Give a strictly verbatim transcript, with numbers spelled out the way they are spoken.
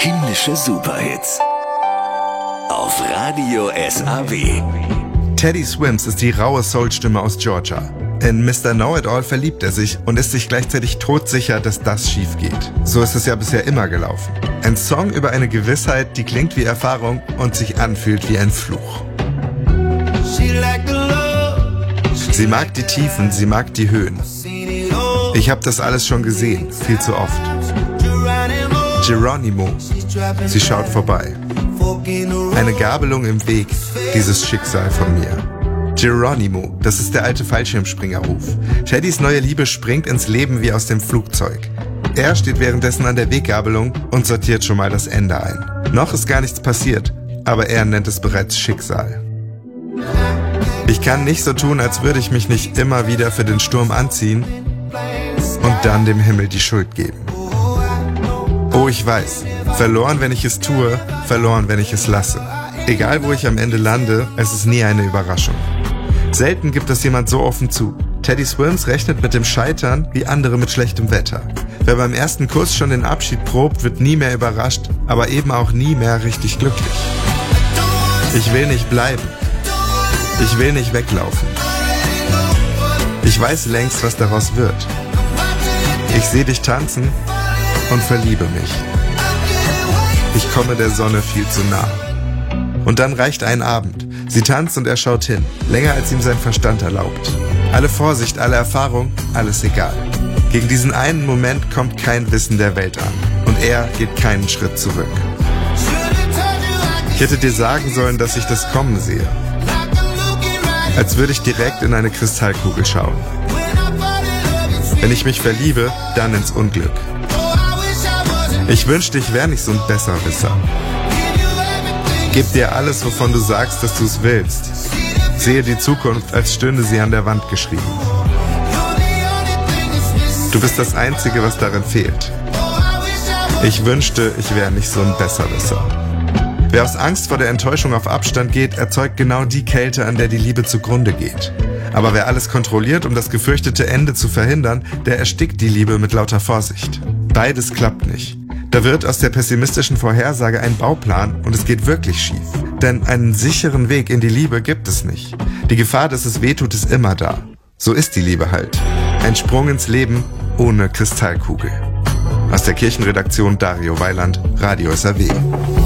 Himmlische Superhits auf Radio S A W. Teddy Swims ist die raue Soul-Stimme aus Georgia. In Mister Know-It-All verliebt er sich und ist sich gleichzeitig todsicher, dass das schief geht. So ist es ja bisher immer gelaufen. Ein Song über eine Gewissheit, die klingt wie Erfahrung und sich anfühlt wie ein Fluch. Sie mag die Tiefen, sie mag die Höhen. Ich hab das alles schon gesehen, viel zu oft. Geronimo, sie schaut vorbei. Eine Gabelung im Weg, dieses Schicksal von mir. Geronimo, das ist der alte Fallschirmspringerruf. Teddys neue Liebe springt ins Leben wie aus dem Flugzeug. Er steht währenddessen an der Weggabelung und sortiert schon mal das Ende ein. Noch ist gar nichts passiert, aber er nennt es bereits Schicksal. Ich kann nicht so tun, als würde ich mich nicht immer wieder für den Sturm anziehen und dann dem Himmel die Schuld geben. Oh, ich weiß, verloren, wenn ich es tue, verloren, wenn ich es lasse. Egal, wo ich am Ende lande, es ist nie eine Überraschung. Selten gibt es jemand so offen zu. Teddy Swims rechnet mit dem Scheitern wie andere mit schlechtem Wetter. Wer beim ersten Kuss schon den Abschied probt, wird nie mehr überrascht, aber eben auch nie mehr richtig glücklich. Ich will nicht bleiben. Ich will nicht weglaufen. Ich weiß längst, was daraus wird. Ich sehe dich tanzen und verliebe mich. Ich komme der Sonne viel zu nah. Und dann reicht ein Abend. Sie tanzt und er schaut hin. Länger als ihm sein Verstand erlaubt. Alle Vorsicht, alle Erfahrung, alles egal. Gegen diesen einen Moment kommt kein Wissen der Welt an. Und er geht keinen Schritt zurück. Ich hätte dir sagen sollen, dass ich das kommen sehe. Als würde ich direkt in eine Kristallkugel schauen. Wenn ich mich verliebe, dann ins Unglück. Ich wünschte, ich wäre nicht so ein Besserwisser. Gib dir alles, wovon du sagst, dass du es willst. Sehe die Zukunft, als stünde sie an der Wand geschrieben. Du bist das Einzige, was darin fehlt. Ich wünschte, ich wäre nicht so ein Besserwisser. Wer aus Angst vor der Enttäuschung auf Abstand geht, erzeugt genau die Kälte, an der die Liebe zugrunde geht. Aber wer alles kontrolliert, um das gefürchtete Ende zu verhindern, der erstickt die Liebe mit lauter Vorsicht. Beides klappt nicht. Da wird aus der pessimistischen Vorhersage ein Bauplan und es geht wirklich schief. Denn einen sicheren Weg in die Liebe gibt es nicht. Die Gefahr, dass es wehtut, ist immer da. So ist die Liebe halt. Ein Sprung ins Leben ohne Kristallkugel. Aus der Kirchenredaktion Dario Weiland, Radio S A W.